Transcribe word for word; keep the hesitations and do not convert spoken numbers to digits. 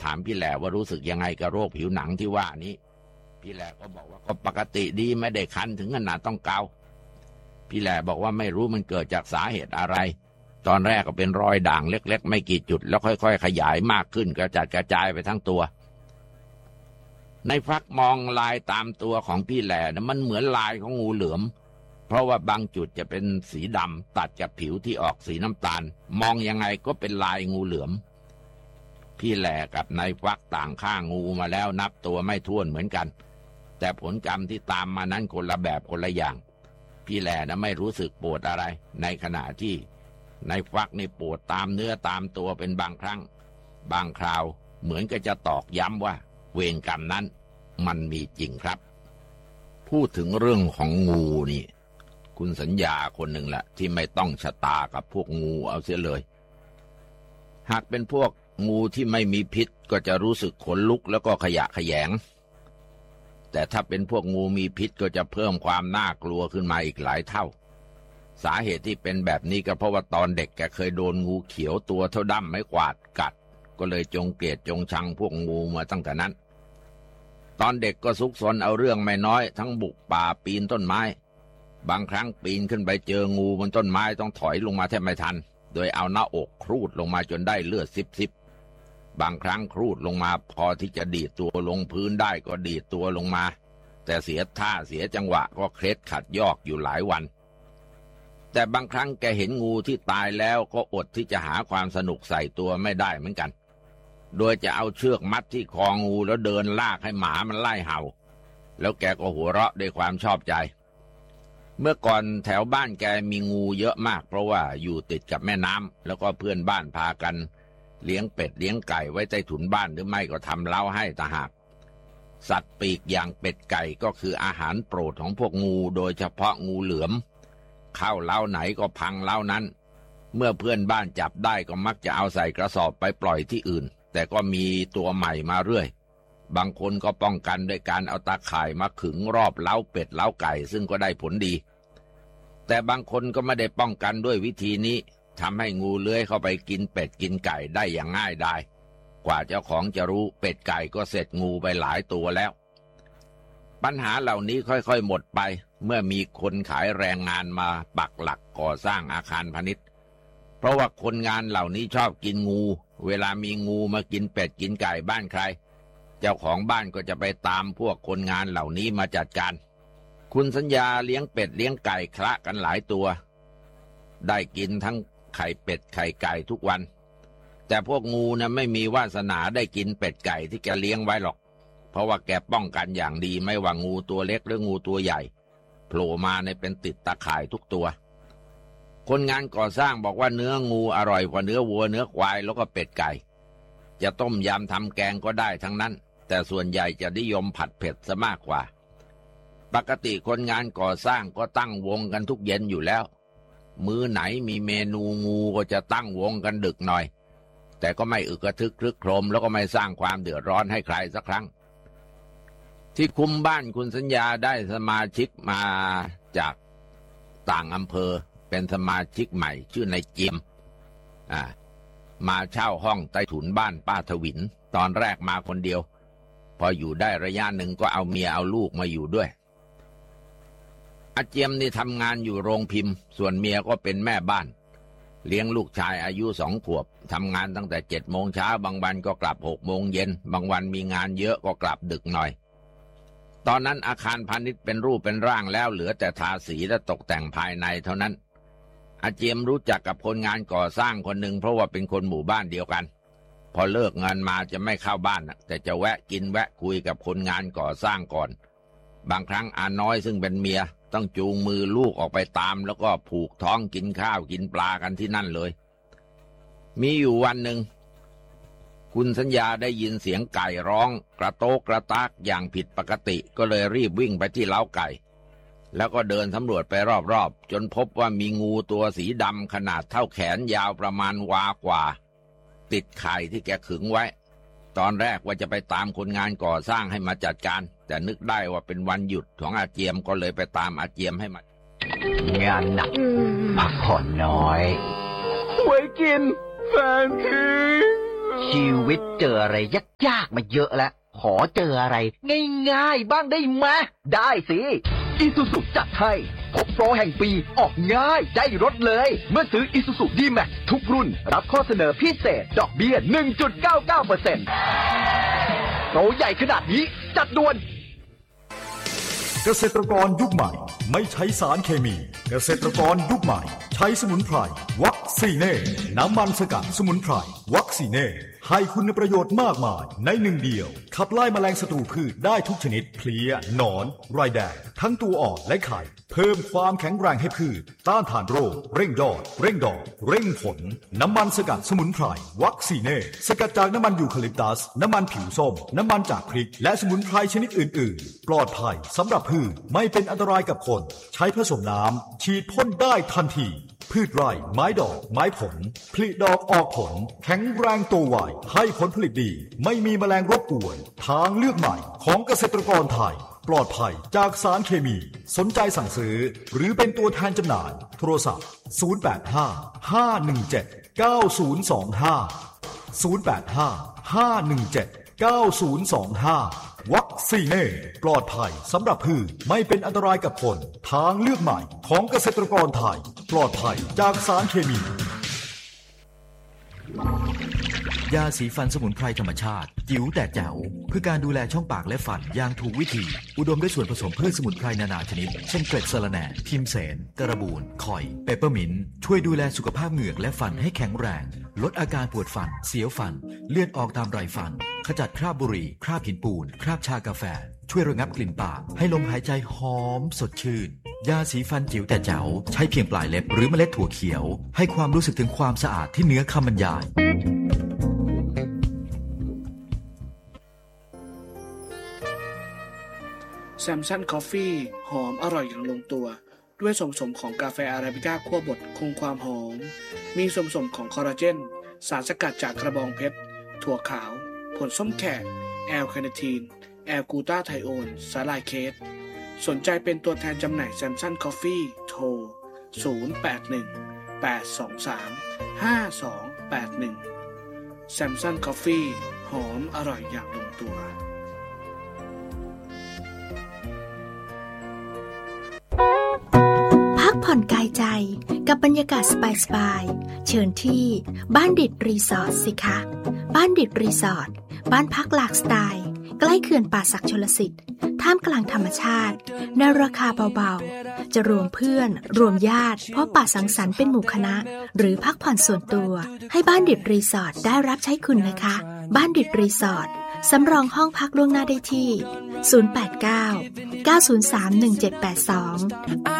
ามพี่แหล่ว่ารู้สึกยังไงกับโรคผิวหนังที่ว่านี้พี่แหล่ก็บอกว่าก็ปกติดีไม่ได้คันถึงขนาดต้องเกาพี่แหล่บอกว่าไม่รู้มันเกิดจากสาเหตุอะไรตอนแรกก็เป็นรอยด่างเล็กๆไม่กี่จุดแล้วค่อยๆขยายมากขึ้นกระจัดกระจายไปทั้งตัวในฟักมองลายตามตัวของพี่แหล่นะมันเหมือนลายของงูเหลือมเพราะว่าบางจุดจะเป็นสีดำตัดกับผิวที่ออกสีน้ำตาลมองยังไงก็เป็นลายงูเหลือมพี่แหล่กับนายฟักต่างฆ่างูมาแล้วนับตัวไม่ถ้วนเหมือนกันแต่ผลกรรมที่ตามมานั้นคนละแบบคนละอย่างพี่แหล่นะไม่รู้สึกปวดอะไรในขณะที่นายฟักนี่ปวดตามเนื้อตามตัวเป็นบางครั้งบางคราวเหมือนกับจะตอกย้ำว่าเวรกรรมนั้นมันมีจริงครับพูดถึงเรื่องของงูนี่คุณสัญญาคนหนึ่งแหละที่ไม่ต้องชะตากับพวกงูเอาเสียเลยหากเป็นพวกงูที่ไม่มีพิษก็จะรู้สึกขนลุกแล้วก็ขยะแขยงแต่ถ้าเป็นพวกงูมีพิษก็จะเพิ่มความน่ากลัวขึ้นมาอีกหลายเท่าสาเหตุที่เป็นแบบนี้ก็เพราะว่าตอนเด็กแกเคยโดนงูเขียวตัวเท่าด้ามไม้กวาดกัดก็เลยจงเกลียดจงชังพวกงูมาตั้งแต่นั้นตอนเด็กก็ซุกซนเอาเรื่องไม่น้อยทั้งบุกป่าปีนต้นไม้บางครั้งปีนขึ้นไปเจองูบนต้นไม้ต้องถอยลงมาแทบไม่ทันโดยเอาหน้าอกครูดลงมาจนได้เลือดซิบๆบางครั้งครูดลงมาพอที่จะดีดตัวลงพื้นได้ก็ดีดตัวลงมาแต่เสียท่าเสียจังหวะก็เคล็ดขัดยอกอยู่หลายวันแต่บางครั้งแกเห็นงูที่ตายแล้วก็อดที่จะหาความสนุกใส่ตัวไม่ได้เหมือนกันโดยจะเอาเชือกมัดที่คองูแล้วเดินลากให้หมามันไล่เห่าแล้วแกก็หัวเราะด้วยความชอบใจเมื่อก่อนแถวบ้านแกมีงูเยอะมากเพราะว่าอยู่ติดกับแม่น้ำแล้วก็เพื่อนบ้านพากันเลี้ยงเป็ดเลี้ยงไก่ไว้ใต้ถุนบ้านหรือไม่ก็ทำเล้าให้ต่างหากสัตว์ปีกอย่างเป็ดไก่ก็คืออาหารโปรดของพวกงูโดยเฉพาะงูเหลือมเข้าเล้าไหนก็พังเล้านั้นเมื่อเพื่อนบ้านจับได้ก็มักจะเอาใส่กระสอบไปปล่อยที่อื่นแต่ก็มีตัวใหม่มาเรื่อยบางคนก็ป้องกันด้วยการเอาตาข่ายมาขึงรอบเล้าเป็ดเล้าไก่ซึ่งก็ได้ผลดีแต่บางคนก็ไม่ได้ป้องกันด้วยวิธีนี้ทำให้งูเลื้อยเข้าไปกินเป็ดกินไก่ได้อย่างง่ายดายกว่าเจ้าของจะรู้เป็ดไก่ก็เสร็จงูไปหลายตัวแล้วปัญหาเหล่านี้ค่อยๆหมดไปเมื่อมีคนขายแรงงานมาปักหลักก่อสร้างอาคารพาณิชย์เพราะว่าคนงานเหล่านี้ชอบกินงูเวลามีงูมากินเป็ดกินไก่บ้านใครเจ้าของบ้านก็จะไปตามพวกคนงานเหล่านี้มาจัดการคุณสัญญาเลี้ยงเป็ดเลี้ยงไก่คละกันหลายตัวได้กินทั้งไข่เป็ดไข่ไก่ทุกวันแต่พวกงูนะไม่มีวาสนาได้กินเป็ดไก่ที่แกเลี้ยงไว้หรอกเพราะว่าแกป้องกันอย่างดีไม่ว่างูตัวเล็กหรืองูตัวใหญ่โผล่มาในเป็นติดตาข่ายทุกตัวคนงานก่อสร้างบอกว่าเนื้องูอร่อยกว่าเนื้อวัวเนื้อควายแล้วก็เป็ดไก่จะต้มยำทำแกงก็ได้ทั้งนั้นแต่ส่วนใหญ่จะนิยมผัดเผ็ดซะมากกว่าปกติคนงานก่อสร้างก็ตั้งวงกันทุกเย็นอยู่แล้วมื้อไหนมีเมนูงูก็จะตั้งวงกันดึกหน่อยแต่ก็ไม่อึกกระทึกครึกโครมแล้วก็ไม่สร้างความเดือดร้อนให้ใครสักครั้งที่คุมบ้านคุณสัญญาได้สมาชิกมาจากต่างอำเภอเป็นสมาชิกใหม่ชื่อนายเจียมอ่ามาเช่าห้องใต้ถุนบ้านป้าทวินตอนแรกมาคนเดียวพออยู่ได้ระยะหนึ่งก็เอาเมียเอาลูกมาอยู่ด้วยอาเจียมนี่ทำงานอยู่โรงพิมพ์ส่วนเมียก็เป็นแม่บ้านเลี้ยงลูกชายอายุสองขวบทำงานตั้งแต่เจ็ดโมงเช้าบางวันก็กลับหกโมงเย็นบางวันมีงานเยอะก็กลับดึกหน่อยตอนนั้นอาคารพาณิชย์เป็นรูปเป็นร่างแล้วเหลือแต่ทาสีและตกแต่งภายในเท่านั้นอาเจียมรู้จักกับคนงานก่อสร้างคนหนึ่งเพราะว่าเป็นคนหมู่บ้านเดียวกันพอเลิกงานมาจะไม่เข้าบ้านแต่จะแวะกินแวะคุยกับคนงานก่อสร้างก่อนบางครั้งอาน้อยซึ่งเป็นเมียต้องจูงมือลูกออกไปตามแล้วก็ผูกท้องกินข้าวกินปลากันที่นั่นเลยมีอยู่วันหนึ่งคุณสัญญาได้ยินเสียงไก่ร้องกระโตกกระตากอย่างผิดปกติก็เลยรีบวิ่งไปที่เล้าไก่แล้วก็เดินสำรวจไปรอบๆจนพบว่ามีงูตัวสีดำขนาดเท่าแขนยาวประมาณวากว่าติดไข่ที่แกขึงไว้ตอนแรกว่าจะไปตามคนงานก่อสร้างให้มาจัดการแต่นึกได้ว่าเป็นวันหยุดของอาเจียมก็เลยไปตามอาเจียมให้มางานหนักพักผ่อนน้อยไว้กินแฟนทีชีวิตเจออะไรยากๆมาเยอะแล้วขอเจออะไรง่ายๆบ้างได้ไหมได้สิIsuzu จัดให้พบโปรแห่งปีออกง่ายได้รถเลยเมื่อซื้อ Isuzu D-Max ทุกรุ่นรับข้อเสนอพิเศษดอกเบี้ย หนึ่งจุดเก้าเก้าเปอร์เซ็นต์ โปรใหญ่ขนาดนี้จัดด่วนเกษตรกรยุคใหม่ไม่ใช้สารเคมีเกษตรกรยุคใหม่ใช้สมุนไพรวัคซีเน่น้ำมันสกัดสมุนไพรวัคซีเน่ให้คุณประโยชน์มากมายในหนึ่งเดียวขับไล่แมลงศัตรูพืชได้ทุกชนิดเพลี้ยหนอนไรแดงทั้งตัวอ่อนและไข่เพิ่มความแข็งแรงให้พืชต้านทานโรคเร่งยอดเร่งดอกเร่งผลน้ำมันสกัดสมุนไพรวัคซีเน่สกัดจากน้ำมันยูคาลิปตัสน้ำมันผิวส้มน้ำมันจากพริกและสมุนไพรชนิดอื่นๆปลอดภัยสำหรับพืชไม่เป็นอันตรายกับคนใช้ผสมน้ำฉีดพ่นได้ทันทีพืชไร่ไม้ดอกไม้ผลผลิดอกออกผลแข็งแรงโตไวให้ผลผลิตดีไม่มีแมลงรบกวนทางเลือกใหม่ของเกษตรกรไทยปลอดภัยจากสารเคมีสนใจสั่งซื้อหรือเป็นตัวแทนจำหน่ายโทรศัพท์ศูนย์ แปด ห้า ห้า หนึ่ง เจ็ด เก้า ศูนย์ สอง ห้า ศูนย์ แปด ห้า ห้า หนึ่ง เจ็ด เก้า ศูนย์ สอง ห้าวัคซีเน่ปลอดภัยสำหรับพืชไม่เป็นอันตรายกับคนทางเลือกใหม่ของเกษตรกรไทยปลอดภัยจากสารเคมียาสีฟันสมุนไพรธรรมชาติจิ๋วแต่แจ๋วเพื่อการดูแลช่องปากและฟันอย่างถูกวิธีอุดมด้วยส่วนผสมพืชสมุนไพรนานาชนิดเช่นเกล็ดสะระแหน่ทิมเสนกระบูนข่อยเปปเปอร์มินต์ช่วยดูแลสุขภาพเหงือกและฟันให้แข็งแรงลดอาการปวดฟันเสียวฟันเลือดออกตามไรฟันขจัดคราบบุหรี่คราบหินปูนคราบชากาแฟช่วยระงับกลิ่นปากให้ลมหายใจหอมสดชื่นยาสีฟันจิ๋วแต่แจ๋วใช้เพียงปลายเล็บหรือเมล็ดถั่วเขียวให้ความรู้สึกถึงความสะอาดที่เหนือคำบรรยายแซมซันคอฟฟี่หอมอร่อยอย่างลงตัวด้วยส่วนผสมของกาแฟอาราบิก้าคั่วบดคงความหอมมีส่วนผสมของคอลลาเจนสารสกัดจากกระบองเพชรถั่วขาวผลส้มแขกแอลคาเนทีนแอลกูตาไทโอนสาลายเคสสนใจเป็นตัวแทนจำหน่ายแซมซันคอฟฟี่โทรศูนย์ แปด หนึ่ง แปด สอง สาม ห้า สอง แปด หนึ่งแซมซันคอฟฟี่หอมอร่อยอย่างลงตัวพักผ่อนกายใจกับบรรยากาศสบายๆเชิญที่บ้านดิดรีสอร์ทสิคะบ้านดิดรีสอร์ทบ้านพักหลากสไตล์ใกล้เขื่อนป่าสักชลสิทธิ์ท่ามกลางธรรมชาติในราคาเบาๆจะรวมเพื่อนรวมญาติพบปะสังสรรค์เป็นหมู่คณะหรือพักผ่อนส่วนตัวให้บ้านดิดรีสอร์ทได้รับใช้คุณนะคะบ้านดิดรีสอร์ทสำรองห้องพักล่วงหน้าได้ที่ศูนย์ แปด เก้า เก้า ศูนย์ สาม หนึ่ง เจ็ด แปด สอง